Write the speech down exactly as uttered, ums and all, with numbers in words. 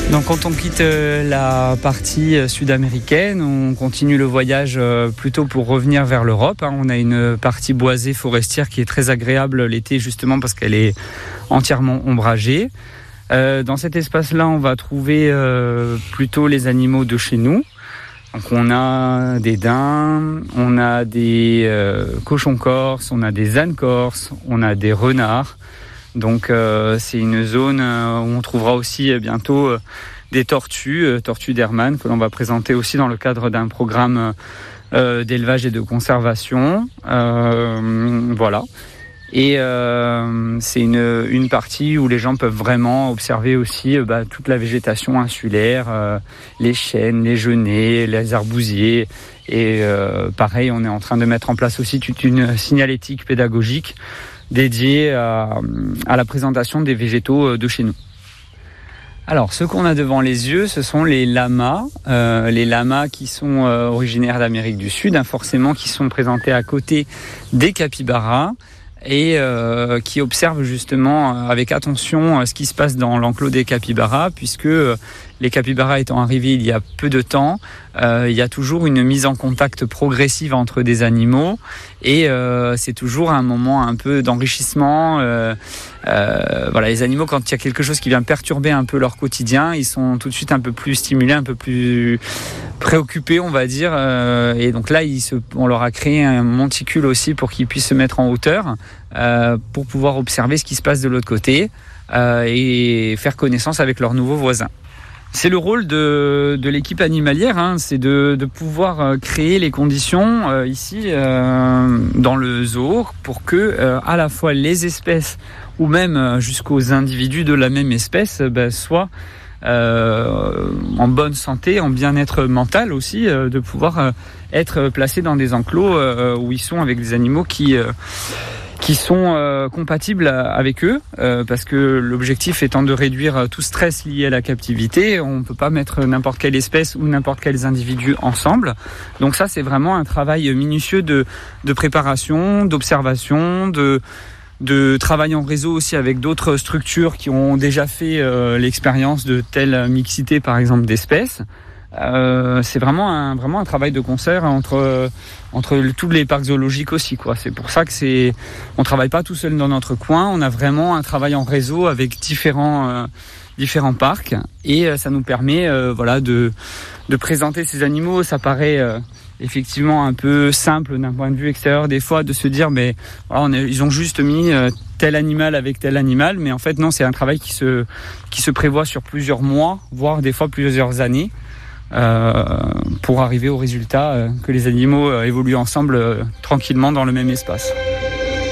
Donc quand on quitte la partie sud-américaine, on continue le voyage plutôt pour revenir vers l'Europe. On a une partie boisée forestière qui est très agréable l'été justement parce qu'elle est entièrement ombragée. Dans cet espace-là, on va trouver plutôt les animaux de chez nous. Donc on a des daims, on a des euh, cochons corses, on a des ânes corses, on a des renards. Donc euh, c'est une zone où on trouvera aussi bientôt euh, des tortues, euh, tortues d'Hermann, que l'on va présenter aussi dans le cadre d'un programme euh, d'élevage et de conservation. Euh, voilà. Et euh, c'est une, une partie où les gens peuvent vraiment observer aussi euh, bah, toute la végétation insulaire, euh, les chênes, les genêts, les arbousiers. Et euh, pareil, on est en train de mettre en place aussi toute une signalétique pédagogique dédiée à, à la présentation des végétaux de chez nous. Alors, ce qu'on a devant les yeux, ce sont les lamas, euh, les lamas qui sont euh, originaires d'Amérique du Sud, hein, forcément qui sont présentés à côté des capybaras. Et euh, qui observe justement avec attention ce qui se passe dans l'enclos des capybaras, puisque les capybaras étant arrivés il y a peu de temps, euh, il y a toujours une mise en contact progressive entre des animaux et euh, c'est toujours un moment un peu d'enrichissement. Euh, euh, voilà, les animaux, quand il y a quelque chose qui vient perturber un peu leur quotidien, ils sont tout de suite un peu plus stimulés, un peu plus préoccupés, on va dire. Euh, et donc là, ils se, on leur a créé un monticule aussi pour qu'ils puissent se mettre en hauteur euh, pour pouvoir observer ce qui se passe de l'autre côté euh, et faire connaissance avec leurs nouveaux voisins. C'est le rôle de, de l'équipe animalière, hein, c'est de, de pouvoir créer les conditions euh, ici euh, dans le zoo pour que euh, à la fois les espèces ou même jusqu'aux individus de la même espèce bah, soient euh, en bonne santé, en bien-être mental aussi, euh, de pouvoir euh, être placés dans des enclos euh, où ils sont avec des animaux qui... Euh, qui sont euh, compatibles avec eux, euh, parce que l'objectif étant de réduire tout stress lié à la captivité, on ne peut pas mettre n'importe quelle espèce ou n'importe quels individus ensemble. Donc ça, c'est vraiment un travail minutieux de, de préparation, d'observation, de, de travail en réseau aussi avec d'autres structures qui ont déjà fait euh, l'expérience de telle mixité, par exemple, d'espèces. Euh, c'est vraiment un vraiment un travail de concert entre entre tous les parcs zoologiques aussi, quoi. C'est pour ça que c'est on travaille pas tout seul dans notre coin, on a vraiment un travail en réseau avec différents euh, différents parcs et euh, ça nous permet euh, voilà de de présenter ces animaux. Ça paraît euh, effectivement un peu simple d'un point de vue extérieur des fois de se dire mais voilà, on est, ils ont juste mis euh, tel animal avec tel animal, mais en fait non, c'est un travail qui se qui se prévoit sur plusieurs mois, voire des fois plusieurs années. Euh, pour arriver au résultat euh, que les animaux euh, évoluent ensemble euh, tranquillement dans le même espace.